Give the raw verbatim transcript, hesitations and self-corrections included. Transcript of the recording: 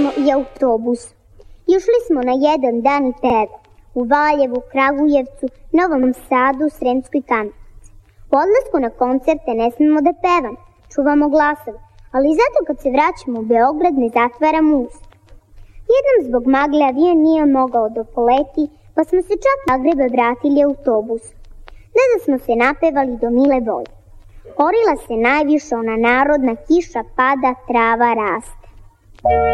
i autobus. Išli smo na jedan dan peva u Valjevu, Kragujevcu, Novom Sadu, Sremskoj Kamenici. Po odlasku na koncerte ne smemo da pevamo, čuvamo glasove, ali zato kad se vraćamo u Beograd ne zatvaramo usta. Jednom zbog magle avion nije mogao da poleti, pa smo se čak na Zagrebe vratili autobusom. Ne da smo se napevali do mile volje. Orila se najviše ona narodna kiša pada, trava raste.